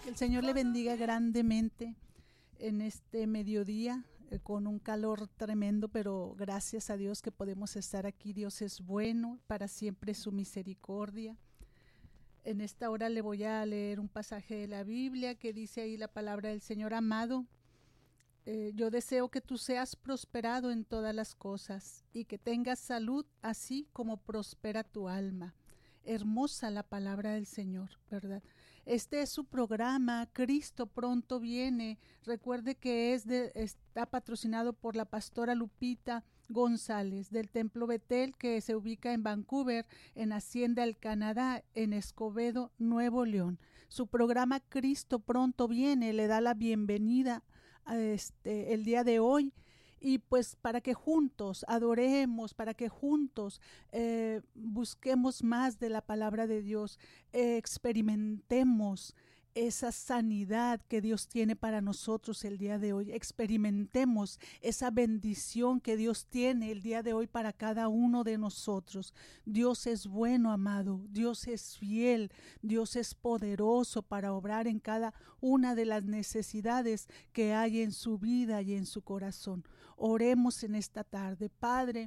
Que el Señor le bendiga grandemente en este mediodía con un calor tremendo, pero gracias a Dios que podemos estar aquí. Dios es bueno, para siempre su misericordia. En esta hora le voy a leer un pasaje de la Biblia que dice ahí la palabra del Señor: amado, yo deseo que tú seas prosperado en todas las cosas y que tengas salud así como prospera tu alma. Hermosa la palabra del Señor, ¿verdad? Este es su programa, Cristo pronto viene. Recuerde que está patrocinado por la pastora Lupita González del Templo Betel, que se ubica en Vancouver, en Hacienda El Canadá, en Escobedo, Nuevo León. Su programa Cristo pronto viene le da la bienvenida el día de hoy, y pues para que juntos adoremos, para que juntos busquemos más de la palabra de Dios, experimentemos esa sanidad que Dios tiene para nosotros el día de hoy, experimentemos esa bendición que Dios tiene el día de hoy para cada uno de nosotros. Dios es bueno, amado, Dios es fiel, Dios es poderoso para obrar en cada una de las necesidades que hay en su vida y en su corazón. Oremos en esta tarde. Padre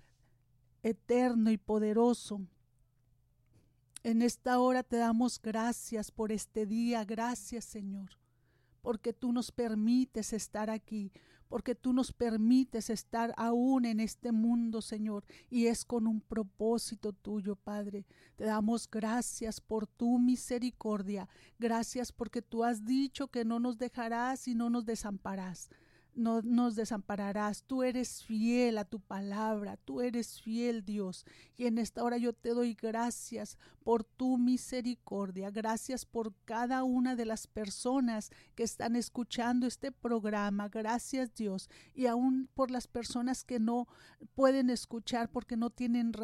eterno y poderoso, en esta hora te damos gracias por este día. Gracias, Señor, porque tú nos permites estar aquí, porque tú nos permites estar aún en este mundo, Señor, y es con un propósito tuyo, Padre. Te damos gracias por tu misericordia. Gracias porque tú has dicho que no nos dejarás y no nos desampararás. No nos desampararás. Tú eres fiel a tu palabra, tú eres fiel, Dios. Y en esta hora yo te doy gracias por tu misericordia. Gracias por cada una de las personas que están escuchando este programa. Gracias, Dios. Y aún por las personas que no pueden escuchar porque no tienen